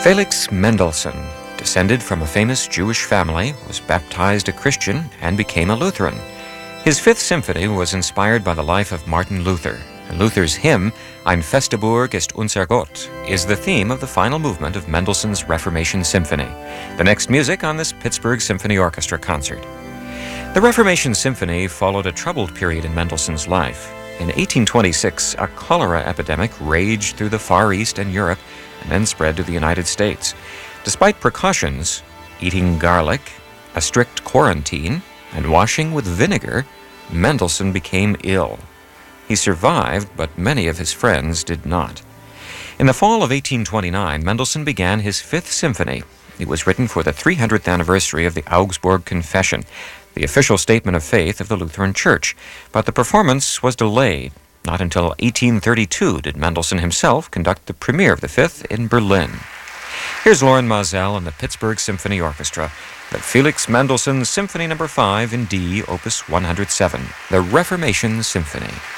Felix Mendelssohn, descended from a famous Jewish family, was baptized a Christian and became a Lutheran. His Fifth Symphony was inspired by the life of Martin Luther, and Luther's hymn, Ein feste Burg ist unser Gott, is the theme of the final movement of Mendelssohn's Reformation Symphony, the next music on this Pittsburgh Symphony Orchestra concert. The Reformation Symphony followed a troubled period in Mendelssohn's life. In 1826, a cholera epidemic raged through the Far East and Europe, and then spread to the United States. Despite precautions, eating garlic, a strict quarantine, and washing with vinegar, Mendelssohn became ill. He survived, but many of his friends did not. In the fall of 1829, Mendelssohn began his Fifth Symphony. It was written for the 300th anniversary of the Augsburg Confession, the official statement of faith of the Lutheran Church, but the performance was delayed. Not until 1832 did Mendelssohn himself conduct the premiere of the Fifth in Berlin. Here's Loren Maazel and the Pittsburgh Symphony Orchestra, the Felix Mendelssohn Symphony No. 5 in D, Opus 107, the Reformation Symphony.